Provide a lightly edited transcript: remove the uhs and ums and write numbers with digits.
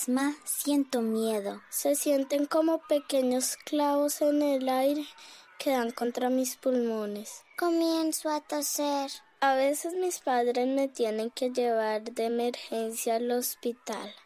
asma, siento miedo. Se sienten como pequeños clavos en el aire que dan contra mis pulmones. Comienzo a toser. A veces mis padres me tienen que llevar de emergencia al hospital.